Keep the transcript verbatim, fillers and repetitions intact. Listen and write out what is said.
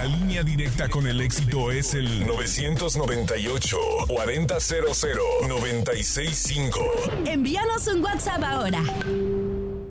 línea directa con el éxito es el nueve noventa y ocho, cuarenta cero cero, noventa y seis cinco. Envíanos un WhatsApp ahora.